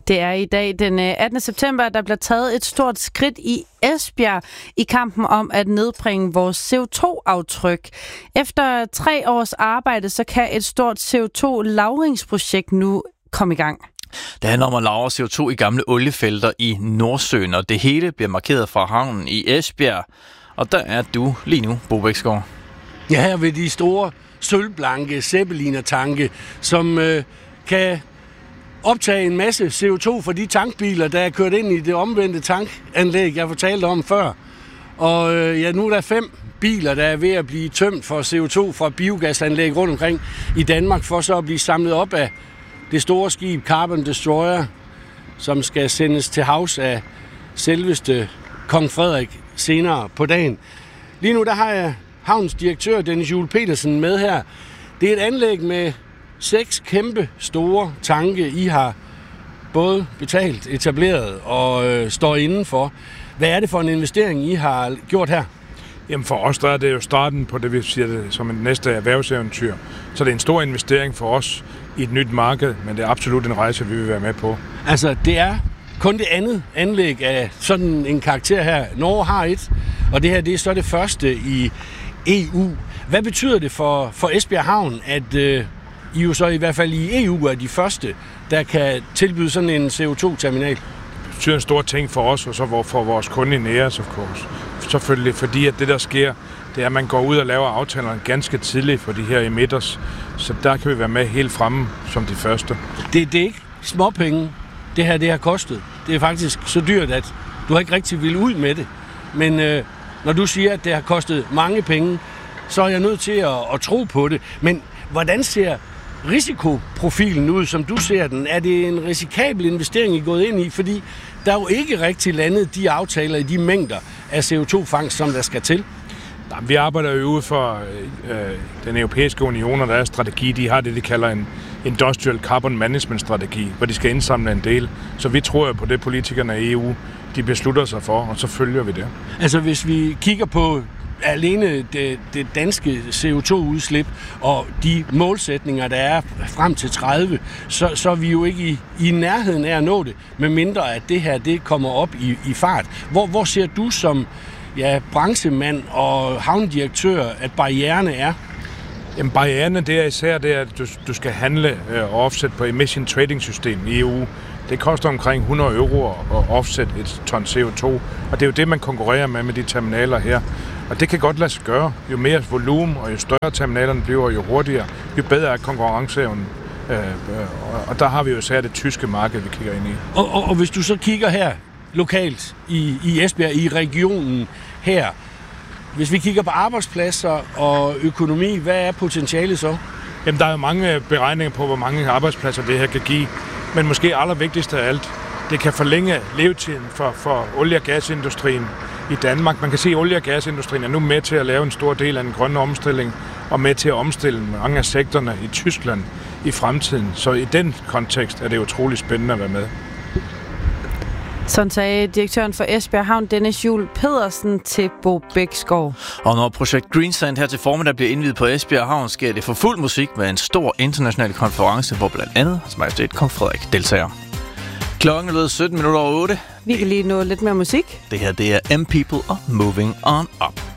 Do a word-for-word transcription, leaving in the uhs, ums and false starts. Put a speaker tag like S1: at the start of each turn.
S1: Det er i dag den attende september, der bliver taget et stort skridt i Esbjerg i kampen om at nedbringe vores C O to aftryk. Efter tre års arbejde, så kan et stort C O to lagringsprojekt nu komme i gang.
S2: Det handler om at lagre C O to i gamle oliefelter i Nordsøen, og det hele bliver markeret fra havnen i Esbjerg. Og der er du lige nu, Bo Bæksgaard.
S3: Ja, her ved de store sølvblanke Zeppeliner-tanke, som øh, kan optage en masse C O to fra de tankbiler, der er kørt ind i det omvendte tankanlæg, jeg fortalte om før. Og øh, ja, nu er der fem biler, der er ved at blive tømt for C O to fra biogasanlæg rundt omkring i Danmark, for så at blive samlet op af det store skib Carbon Destroyer, som skal sendes til havs af selveste Kong Frederik senere på dagen. Lige nu der har jeg havns direktør Dennis Juel Petersen med her. Det er et anlæg med seks kæmpe store tanke, I har både betalt, etableret og øh, står indenfor. Hvad er det for en investering, I har gjort her?
S4: Jamen for os der er det jo starten på det, vi siger det, som en næste erhvervseventyr. Så det er en stor investering for os i et nyt marked, men det er absolut en rejse, vi vil være med på.
S3: Altså, det er kun det andet anlæg af sådan en karakter her. Norge har et, og det her det er så det første i E U. Hvad betyder det for, for Esbjerg Havn, at øh, I jo så i hvert fald i E U er de første, der kan tilbyde sådan en C O to terminal?
S4: Det betyder en stor ting for os, og så for vores kunde i Neas, of course. Selvfølgelig, fordi at det, der sker, det er, at man går ud og laver aftalerne ganske tidligt for de her emitters. Så der kan vi være med helt fremme som de første.
S3: Det, det er ikke småpenge, det her det har kostet. Det er faktisk så dyrt, at du har ikke rigtig vil ud med det. Men øh, når du siger, at det har kostet mange penge, så er jeg nødt til at, at tro på det. Men hvordan ser risikoprofilen ud, som du ser den? Er det en risikabel investering, I er gået ind i? Fordi der er jo ikke rigtig landet de aftaler i de mængder af C O to-fangst, som der skal til.
S4: Vi arbejder jo ude for øh, den europæiske union, og der er strategi. De har det, de kalder en Industrial Carbon Management-strategi, hvor de skal indsamle en del. Så vi tror jo på det, politikerne i E U de beslutter sig for, og så følger vi det.
S3: Altså hvis vi kigger på alene det, det danske C O to-udslip og de målsætninger, der er frem til tredive, så, så er vi jo ikke i, i nærheden af at nå det, medmindre at det her det kommer op i, i fart. Hvor, hvor ser du som ja, branchemand og havndirektør, at barriererne er?
S4: Jamen, barriererne det er især det, at du, du skal handle øh, og offset på emission trading system i E U. Det koster omkring hundrede euro at offset et ton C O to, og det er jo det, man konkurrerer med med de terminaler her. Og det kan godt lade sig gøre. Jo mere volumen og jo større terminalerne bliver, jo hurtigere, jo bedre er konkurrenceevnen. Øh, øh, og der har vi jo især det tyske marked, vi kigger ind i.
S3: Og, og, og hvis du så kigger her lokalt i, i Esbjerg, i regionen her, hvis vi kigger på arbejdspladser og økonomi, hvad er potentialet så?
S4: Jamen, der er jo mange beregninger på, hvor mange arbejdspladser det her kan give. Men måske allervigtigst af alt, det kan forlænge levetiden for, for olie- og gasindustrien i Danmark. Man kan se, at olie- og gasindustrien er nu med til at lave en stor del af den grønne omstilling, og med til at omstille mange af sektorerne i Tyskland i fremtiden. Så i den kontekst er det utrolig spændende at være med.
S1: Sådan sagde direktøren for Esbjerg Havn, Dennis Juel Petersen, til Bo Bæksgaard.
S2: Og når projekt Greensand her til formiddag bliver indviet på Esbjerg Havn, sker det for fuld musik med en stor international konference, hvor blandt andet Hans Majestæt Kong Frederik deltager. Klokken er blevet sytten minutter over otte.
S1: Vi kan lige nå lidt mere musik.
S2: Det her det er M People og Moving On Up.